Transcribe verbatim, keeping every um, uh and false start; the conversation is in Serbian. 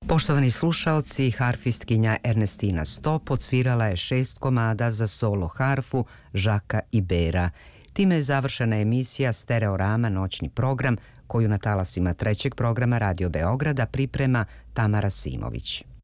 Poštovani slušaoci, harfistkinja Ernestina Stop odsvirala je šest komada za solo harfu Žaka Ibera. Time je završena emisija Stereorama noćni program koju na talasima trećeg programa Radio Beograda priprema Tamara Simović.